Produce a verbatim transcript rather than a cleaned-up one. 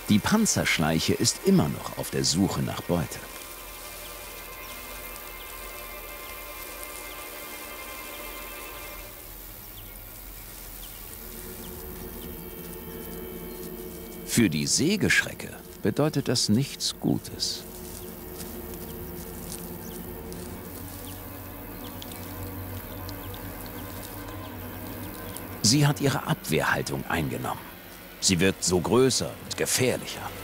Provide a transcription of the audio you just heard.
Die Panzerschleiche ist immer noch auf der Suche nach Beute. Für die Sägeschrecke bedeutet das nichts Gutes. Sie hat ihre Abwehrhaltung eingenommen. Sie wirkt so größer und gefährlicher.